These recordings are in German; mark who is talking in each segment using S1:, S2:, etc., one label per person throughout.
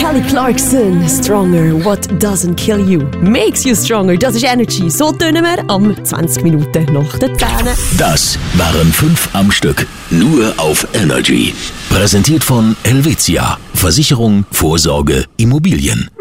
S1: Kelly Clarkson, Stronger, what doesn't kill you, makes you stronger. Das ist Energy. So tönen wir am 20 Minuten nach der 10.
S2: Das waren 5 am Stück. Nur auf Energy. Präsentiert von Helvetia. Versicherung, Vorsorge, Immobilien.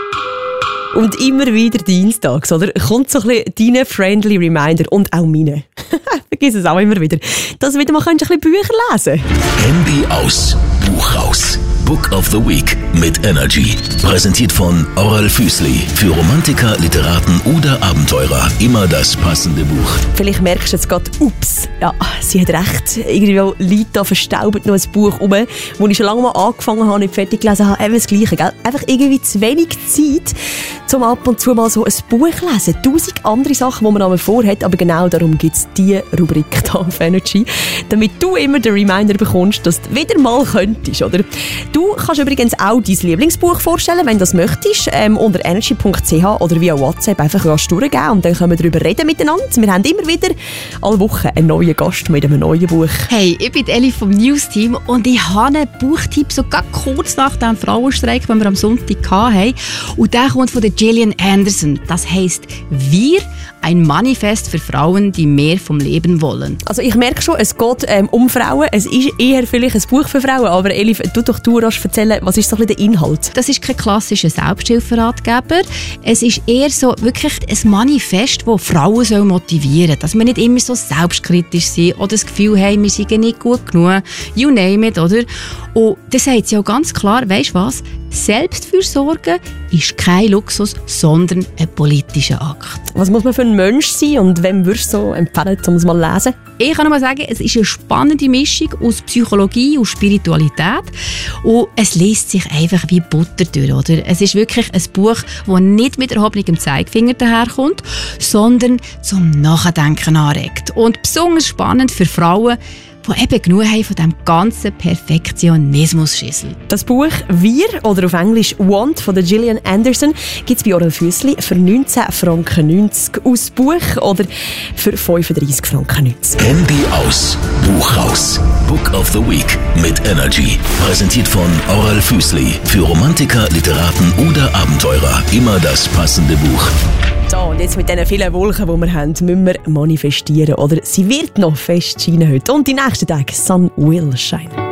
S1: Und immer wieder dienstags, oder? Kommt so ein bisschen deine friendly Reminder und auch meine. Vergiss es auch immer wieder. Dass du wieder mal ein bisschen Bücher lesen kannst.
S2: Handy aus, Buch raus. Book of the Week mit Energy. Präsentiert von Oral Füßli. Für Romantiker, Literaten oder Abenteurer. Immer das passende Buch.
S1: Vielleicht merkst du jetzt gerade, ups, ja, sie hat recht. Irgendwie liegt da verstaubt noch ein Buch rum, wo ich schon lange mal angefangen habe, nicht fertig gelesen habe. Eben das Gleiche, gell? Einfach irgendwie zu wenig Zeit, um ab und zu mal so ein Buch zu lesen. 1000 andere Sachen, die man einmal vorhat, aber genau darum gibt es diese Rubrik hier auf Energy, damit du immer den Reminder bekommst, dass du wieder mal könntest, oder? Du kannst übrigens auch dein Lieblingsbuch vorstellen, wenn du das möchtest, unter energy.ch oder via WhatsApp einfach durchgeben und dann können wir darüber reden miteinander. Wir haben immer wieder alle Wochen einen neuen Gast mit einem neuen Buch.
S3: Hey, ich bin Elli vom News-Team und ich habe einen Buchtipp, so ganz kurz nach dem Frauenstreik, den wir am Sonntag hatten. Und der kommt von der Gillian Anderson. Das heisst «Wir», ein Manifest für Frauen, die mehr vom Leben wollen.
S1: Also ich merke schon, es geht um Frauen. Es ist eher vielleicht ein Buch für Frauen, aber Elif, du rasch erzählen, was ist so ein bisschen der Inhalt?
S3: Das ist kein klassischer Selbsthilferatgeber. Es ist eher so wirklich ein Manifest, das Frauen motivieren soll. Dass wir nicht immer so selbstkritisch sind oder das Gefühl haben, wir sind nicht gut genug. You name it, oder? Und das sagt sie auch ganz klar, weisst du was? Selbstfürsorge ist kein Luxus, sondern ein politischer Akt.
S1: Was muss man für ein Mensch sein und wem würdest du so empfehlen, um es mal zu lesen?
S3: Ich kann nur mal sagen, es ist eine spannende Mischung aus Psychologie und Spiritualität und es liest sich einfach wie Butter durch, oder? Es ist wirklich ein Buch, das nicht mit erhobenem Zeigefinger daherkommt, sondern zum Nachdenken anregt. Und besonders spannend für Frauen, die eben genug haben von diesem ganzen Perfektionismus-Schissel.
S1: Das Buch «Wir» oder auf Englisch «Want» von der Gillian Anderson gibt es bei Oral Füßli für 19,90 Franken aus Buch oder für 35,90 Franken.
S2: Handy aus, Buch raus. Book of the Week mit Energy. Präsentiert von Oral Füßli. Für Romantiker, Literaten oder Abenteurer. Immer das passende Buch.
S1: So, und jetzt mit diesen vielen Wolken, die wir haben, müssen wir manifestieren. Oder sie wird noch fest scheinen heute. Und die nächsten Tage, Sun will shine.